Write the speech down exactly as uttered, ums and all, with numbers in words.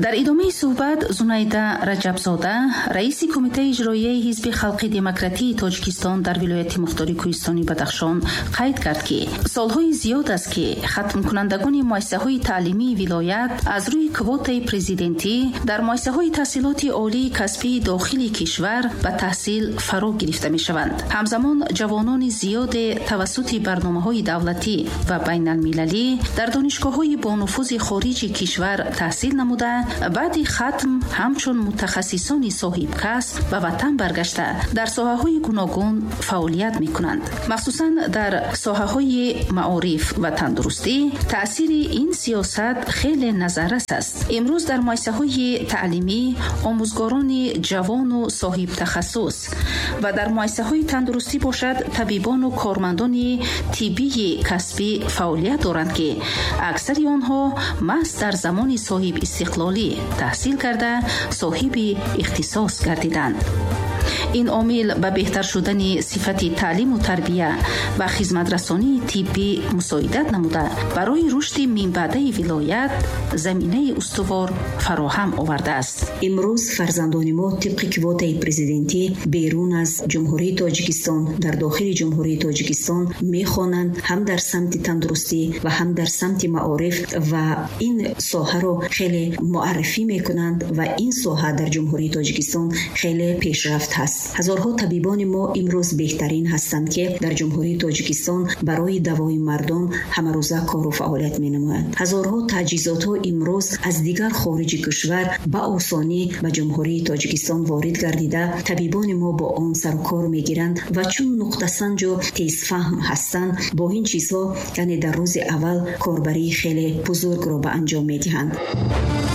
در ادامه صحبت زنیده رجبزاده رئیس کمیته اجرایی حزب خلق دموکراتی تاجیکستان در ولایت مختاری کوهستانی بدخشان قید کرد که سالهای زیاد است که ختم کنندگان مؤسسه‌های تعلیمی ولایت از روی کوتای پرزیدنتی در مؤسسه‌های تحصیلات عالی کسبی داخلی کشور به تحصیل فرا گرفته می‌شوند. همزمان جوانان زیاد توسط برنامه‌های دولتی و بین المللی در دانشگاه‌های با نفوذ خارجی کشور تحصیل نموده بعد ختم همچون متخصصان صاحب کسب به وطن برگشته در ساحه‌های گوناگون فعالیت می‌کنند. مخصوصاً در ساحه‌های معارف و تندرستی تأثیر این سیاست خیلی نظررس است. امروز در مؤسسه‌های تعلیمی آموزگاران جوان و صاحب تخصص و در مؤسسه‌های تندرستی باشد طبیبان و کارمندان طبی کسبی فعالیت دارند که اکثر آنها محض در زمان صاحب استقلالی تحصیل کرده صاحب اختصاص گردیدند. این عامل به بهتر شدن صفت تعلیم و تربیه و خدمترسانی طبی مساعدت نموده برای رشد منبعده ولایت زمینه استوار فراهم آورده است. امروز فرزندان ما طبق کوتای پرزیدنتی بیرون از جمهوری تاجیکستان در داخل جمهوری تاجیکستان میخوانند، هم در سمت تندرستی و هم در سمت معارف، و این ساحه رو خیلی معرفی میکنند و این ساحه در جمهوری تاجیکستان خیلی پیشرفت هست. هزارها طبیبان ما امروز بهترین هستند که در جمهوری تاجیکستان برای دوای مردم همه روزه کار و فعالیت می نمایند. هزارها تجهیزات ها امروز از دیگر خارج کشور به آسانی به جمهوری تاجیکستان وارد گردیده طبیبان ما با آن سر کار می گیرند و چون نقطه سنج و تیز فهم هستند با این چیزها یعنی در روز اول کاربری خیلی بزرگ را به انجام می دهند.